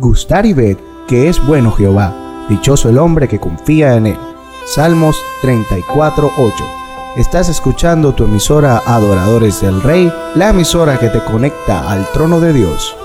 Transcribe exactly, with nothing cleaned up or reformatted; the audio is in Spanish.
gustar y ver que es bueno Jehová. Dichoso el hombre que confía en él. Salmos treinta y cuatro, ocho. Estás escuchando tu emisora Adoradores del Rey, la emisora que te conecta al trono de Dios.